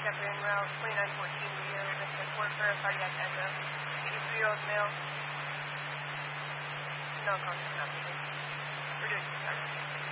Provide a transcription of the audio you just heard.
Capitan Route 2914 Rio, with report for a cardiac echo. 83-year-old male. No conscious, not breathing. We're doing some coverage.